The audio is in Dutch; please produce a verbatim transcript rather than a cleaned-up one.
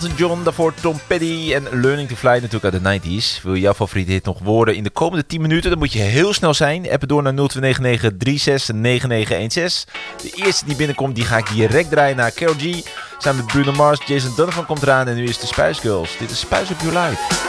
John, daarvoor Tom Petty en Learning to Fly natuurlijk uit de nineties. Wil je jouw favoriete hit nog worden in de komende tien minuten? Dan moet je heel snel zijn. Appen door naar nul twee negen negen drie zes negen negen een zes. De eerste die binnenkomt, die ga ik direct draaien naar Karol G. Samen met Bruno Mars, Jason Donovan komt eraan en nu is de Spice Girls. Dit is Spice Up Your Life.